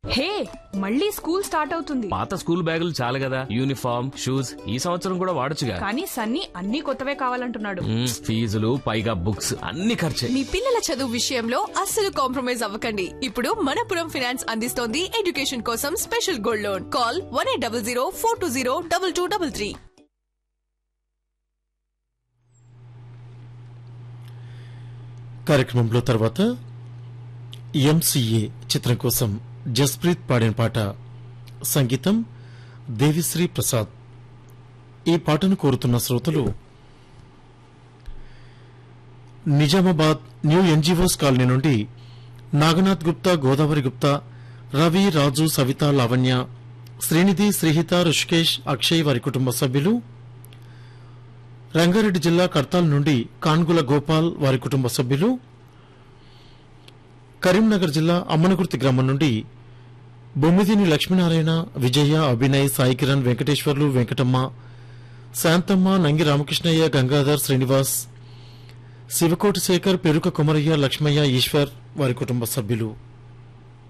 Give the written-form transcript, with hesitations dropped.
హే, మళ్ళీ school start అవుతుంది. పాత స్కూల్ బ్యాగులు చాలు కదా, యూనిఫామ్ షూస్ ఈ సంవత్సరం కూడా వాడొచ్చుగా. కానీ సన్నీ అన్ని కొత్తవే కావాలంటున్నాడు. ఫీజులు పైగా బుక్స్ అన్ని ఖర్చే. మీ పిల్లల చదువు విషయంలో అస్సలు కాంప్రమైజ్ అవ్వకండి. ఇప్పుడు మనపురం ఫైనాన్స్ అందిస్తోంది ఎడ్యుకేషన్ కోసం స్పెషల్ గోల్డ్ లోన్. కాల్ 1800 420 2233. కార్యక్రమంలో తర్వాత ఎంసీఏ చిత్రం కోసం జస్ప్రీత్ పాడిన పాట, సంగీతం దేవిశ్రీ ప్రసాద్. ఈ పాటను కోరుతున్న శ్రోతలు నిజామాబాద్ న్యూ ఎన్జీఓస్ కాలనీ నుండి నాగనాథ్ గుప్తా, గోదావరి గుప్తా, రవి, రాజు, సవిత, లావణ్య, శ్రీనిధి, శ్రీహిత, రుషికేష్, అక్షయ్ వారి కుటుంబ సభ్యులు. రంగారెడ్డి జిల్లా కర్తాల్ నుండి కాన్గుల గోపాల్ వారి కుటుంబ సభ్యులు. కరీంనగర్ జిల్లా అమ్మనగుర్తి గ్రామం నుండి బొమ్మిదిని లక్ష్మీనారాయణ, విజయ, అభినయ్, సాయి కిరణ్, వెంకటేశ్వర్లు, వెంకటమ్మ, శాంతమ్మ, నంగి రామకృష్ణయ్య, గంగాధర్, శ్రీనివాస్, శివకోటి శేఖర్, పెరుక కుమరయ్య, లక్ష్మయ్య, ఈశ్వర్ వారి కుటుంబ సభ్యులు.